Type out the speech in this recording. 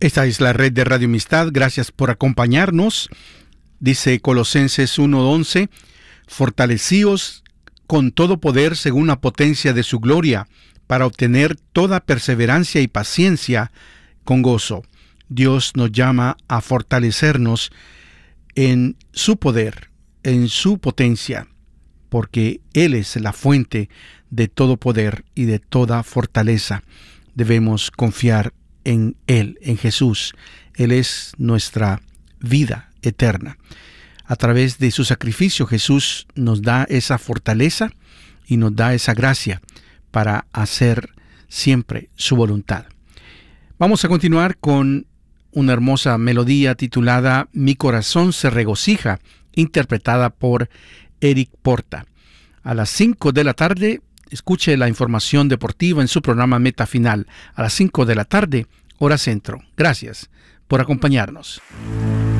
Esta es la red de Radio Amistad. Gracias por acompañarnos. Dice Colosenses 1:11, fortalecíos con todo poder según la potencia de su gloria, para obtener toda perseverancia y paciencia con gozo. Dios nos llama a fortalecernos en su poder, en su potencia, porque Él es la fuente de todo poder y de toda fortaleza. Debemos confiar en Él, en Jesús. Él es nuestra vida eterna. A través de su sacrificio, Jesús nos da esa fortaleza y nos da esa gracia para hacer siempre su voluntad. Vamos a continuar con una hermosa melodía titulada Mi corazón se regocija, interpretada por Eric Porta. A las 5 de la tarde, escuche la información deportiva en su programa Meta Final. A las 5 de la tarde, hora centro. Gracias por acompañarnos.